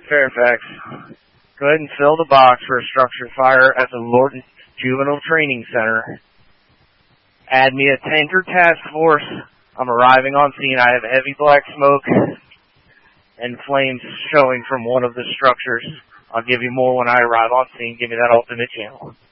Fairfax. Go ahead and fill the box for a structure fire at the Lord Juvenile Training Center. Add me a tanker task force. I'm arriving on scene. I have heavy black smoke and flames showing from one of the structures. I'll give you more when I arrive on scene. Give me that ultimate channel.